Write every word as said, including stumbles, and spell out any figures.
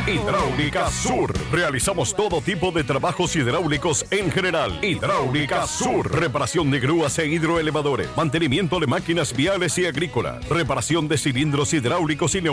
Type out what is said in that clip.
Hidráulica Sur. Realizamos todo tipo de trabajos hidráulicos en general. Hidráulica Sur. Reparación de grúas e hidroelevadores. Mantenimiento de máquinas viales y agrícolas. Reparación de cilindros hidráulicos y neumáticos.